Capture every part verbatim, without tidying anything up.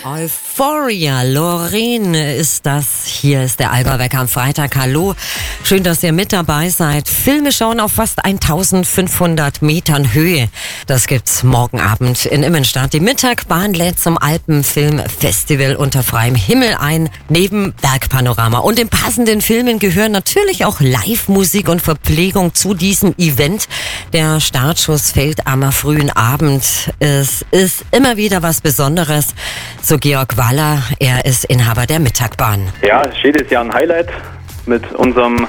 Euphoria, Loreen ist das. Hier ist der Alba-Wecker am Freitag. Hallo, schön, dass ihr mit dabei seid. Filme schauen auf fast eintausendfünfhundert Metern Höhe. Das gibt's morgen Abend in Immenstadt. Die Mittagbahn lädt zum Alpenfilmfestival unter freiem Himmel ein, neben Bergpanorama. Und in passenden Filmen gehören natürlich auch Live-Musik und Verpflegung zu diesem Event. Der Startschuss fällt am frühen Abend. Es ist immer wieder was Besonderes. So Georg Waller, er ist Inhaber der Mittagbahn. Ja, es ist jedes Jahr ein Highlight mit unserem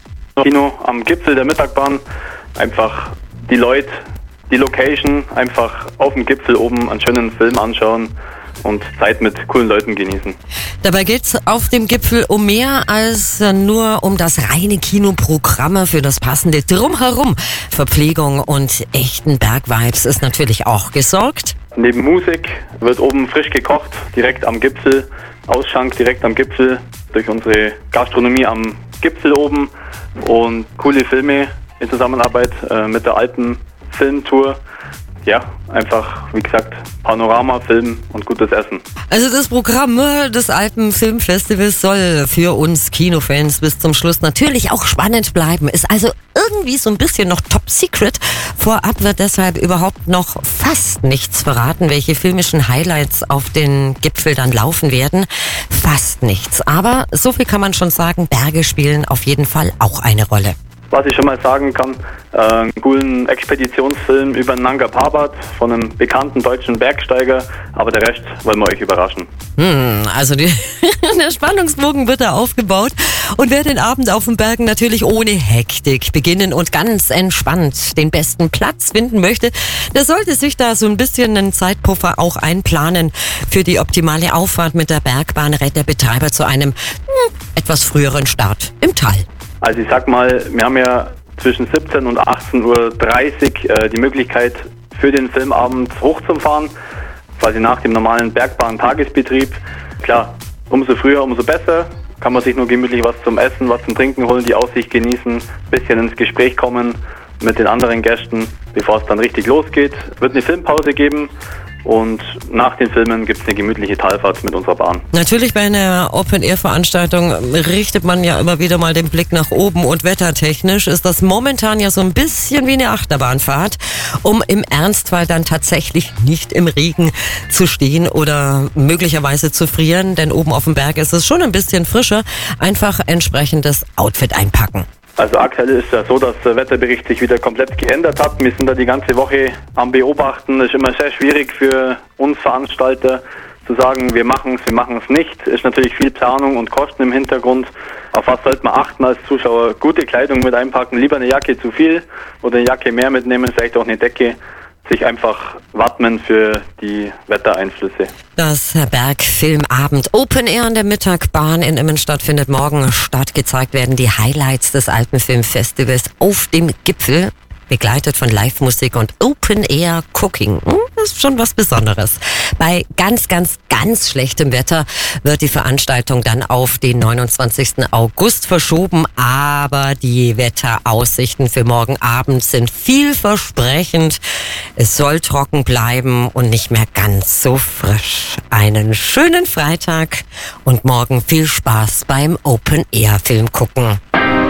Kino am Gipfel der Mittagbahn. Einfach die Leute, die Location, einfach auf dem Gipfel oben einen schönen Film anschauen und Zeit mit coolen Leuten genießen. Dabei geht es auf dem Gipfel um mehr als nur um das reine Kinoprogramm. Für das passende Drumherum, Verpflegung und echten Bergvibes ist natürlich auch gesorgt. Neben Musik wird oben frisch gekocht, direkt am Gipfel, Ausschank direkt am Gipfel, durch unsere Gastronomie am Gipfel oben und coole Filme in Zusammenarbeit äh, mit der Alpenfilmtour. Ja, einfach, wie gesagt, Panorama, Film und gutes Essen. Also das Programm des Alpenfilmfestivals soll für uns Kinofans bis zum Schluss natürlich auch spannend bleiben. Ist also irgendwie so ein bisschen noch top secret. Vorab wird deshalb überhaupt noch fast nichts verraten, welche filmischen Highlights auf den Gipfel dann laufen werden. Fast nichts. Aber so viel kann man schon sagen, Berge spielen auf jeden Fall auch eine Rolle. Was ich schon mal sagen kann, äh, einen coolen Expeditionsfilm über Nanga Parbat von einem bekannten deutschen Bergsteiger, aber der Rest wollen wir euch überraschen. Hm, also die, der Spannungsbogen wird da aufgebaut und wer den Abend auf den Bergen natürlich ohne Hektik beginnen und ganz entspannt den besten Platz finden möchte, der sollte sich da so ein bisschen einen Zeitpuffer auch einplanen. Für die optimale Auffahrt mit der Bergbahn rät der Betreiber zu einem hm, etwas früheren Start im Tal. Also ich sag mal, wir haben ja zwischen siebzehn und achtzehn Uhr dreißig äh, die Möglichkeit für den Filmabend hochzufahren, quasi nach dem normalen Bergbahn-Tagesbetrieb. Klar, umso früher, umso besser. Kann man sich nur gemütlich was zum Essen, was zum Trinken holen, die Aussicht genießen, bisschen ins Gespräch kommen mit den anderen Gästen, bevor es dann richtig losgeht. Es wird eine Filmpause geben. Und nach den Filmen gibt es eine gemütliche Talfahrt mit unserer Bahn. Natürlich bei einer Open-Air-Veranstaltung richtet man ja immer wieder mal den Blick nach oben und wettertechnisch ist das momentan ja so ein bisschen wie eine Achterbahnfahrt, um im Ernstfall dann tatsächlich nicht im Regen zu stehen oder möglicherweise zu frieren, denn oben auf dem Berg ist es schon ein bisschen frischer. Einfach entsprechendes Outfit einpacken. Also aktuell ist ja so, dass der Wetterbericht sich wieder komplett geändert hat. Wir sind da die ganze Woche am Beobachten. Es ist immer sehr schwierig für uns Veranstalter zu sagen, wir machen es, wir machen es nicht. Es ist natürlich viel Planung und Kosten im Hintergrund. Auf was sollte man achten als Zuschauer? Gute Kleidung mit einpacken, lieber eine Jacke zu viel oder eine Jacke mehr mitnehmen, vielleicht auch eine Decke. Sich einfach wappnen für die Wettereinflüsse. Das Bergfilmabend Open Air an der Mittagbahn in Immenstadt findet morgen statt. Gezeigt werden die Highlights des Alpenfilmfestivals auf dem Gipfel, begleitet von Live-Musik und Open Air Cooking. Das ist schon was Besonderes. Bei ganz, ganz, ganz schlechtem Wetter wird die Veranstaltung dann auf den neunundzwanzigsten August verschoben. Aber die Wetteraussichten für morgen Abend sind vielversprechend. Es soll trocken bleiben und nicht mehr ganz so frisch. Einen schönen Freitag und morgen viel Spaß beim Open Air Film gucken.